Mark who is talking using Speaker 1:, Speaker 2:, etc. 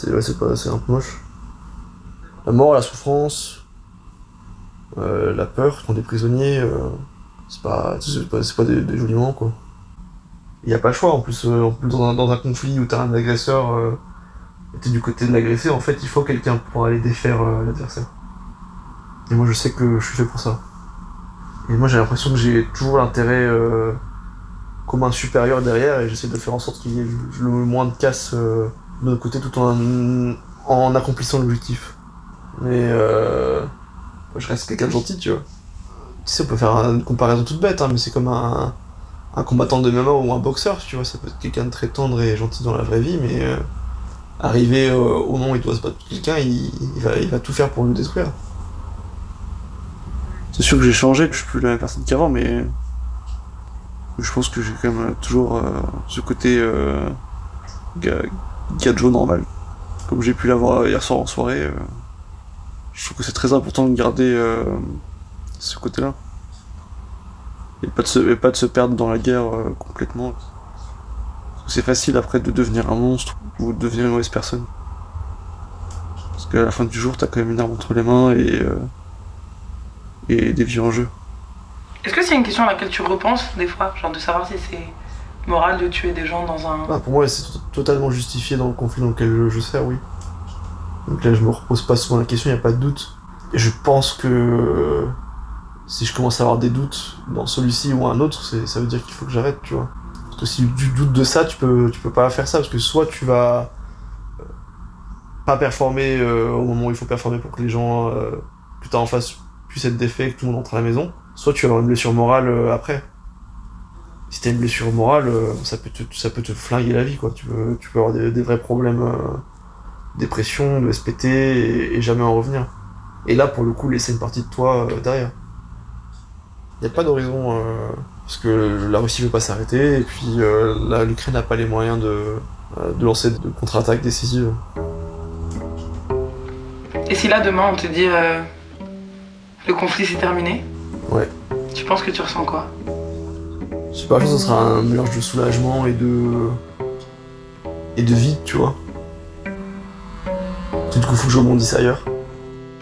Speaker 1: C'est un peu moche. La mort, la souffrance, la peur quand t'es prisonnier, c'est pas des jolis moments, quoi. Il y a pas le choix, en plus dans un conflit où t'as un agresseur et t'es du côté de l'agressé, en fait il faut quelqu'un pour aller défaire l'adversaire. Et moi je sais que je suis fait pour ça. Et moi j'ai l'impression que j'ai toujours l'intérêt commun supérieur derrière et j'essaie de faire en sorte qu'il y ait le moins de casse de notre côté tout en accomplissant l'objectif. Mais je reste quelqu'un de gentil, tu vois. Tu sais, on peut faire une comparaison toute bête, hein, mais c'est comme un combattant de MMA ou un boxeur, tu vois. Ça peut être quelqu'un de très tendre et gentil dans la vraie vie, mais arrivé au moment où il doit se battre contre quelqu'un, il va tout faire pour le détruire. C'est sûr que j'ai changé, que je suis plus la même personne qu'avant, mais je pense que j'ai quand même toujours ce côté gadjo normal. Comme j'ai pu l'avoir hier soir en soirée, je trouve que c'est très important de garder ce côté-là. Et pas de se perdre dans la guerre complètement. C'est facile après de devenir un monstre ou de devenir une mauvaise personne. Parce qu'à la fin du jour, t'as quand même une arme entre les mains et des vies en jeu.
Speaker 2: Est-ce que c'est une question à laquelle tu repenses des fois, genre de savoir si c'est moral de tuer des gens dans un...
Speaker 1: Pour moi, c'est totalement justifié dans le conflit dans lequel je sers, oui. Donc là, je me repose pas souvent la question, y a pas de doute. Et je pense que si je commence à avoir des doutes dans celui-ci ou un autre, ça veut dire qu'il faut que j'arrête, tu vois. Parce que si tu doutes de ça, tu peux pas faire ça, parce que soit tu vas pas performer au moment où il faut performer pour que les gens que t'as en face puissent être défaits, que tout le monde rentre à la maison, soit tu vas avoir une blessure morale après. Si t'as une blessure morale, ça peut te flinguer la vie, quoi. Tu peux avoir des vrais problèmes, dépression, de SPT et jamais en revenir. Et là, pour le coup, laisser une partie de toi derrière. Il n'y a pas d'horizon, parce que la Russie veut pas s'arrêter, et puis l'Ukraine n'a pas les moyens de lancer de contre-attaques décisives.
Speaker 2: Et si là, demain, on te dit le conflit s'est terminé,
Speaker 1: Ouais.
Speaker 2: tu penses que tu ressens quoi?
Speaker 1: Je sais pas, je pense que ce sera un mélange de soulagement et de vide, tu vois. Du coup, faut que je rebondisse ailleurs.